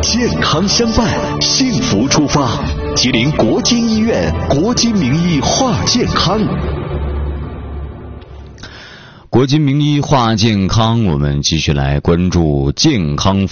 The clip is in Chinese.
健康相伴，幸福出发。吉林国金医院国金名医话健康。国金名医话健康，我们继续来关注健康